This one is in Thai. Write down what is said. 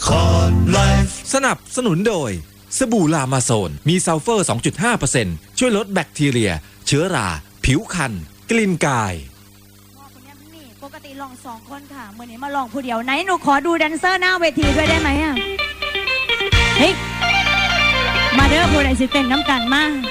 สนับสนุนโดยสบู่ลามาโซนมีซัลเฟอร์ 2.5% ช่วยลดแบคทีเรียเชื้อราผิวคันกลิ่นกายปกติลอง2 คนค่ะเมื่อนี้มาลองผู้เดียวไหนหนูขอดูแดนเซอร์หน้าเวทีด้วยได้ไหมอ่ะเฮ้ยมาเด้อผู้ใดสิเต้นน้ำกันมา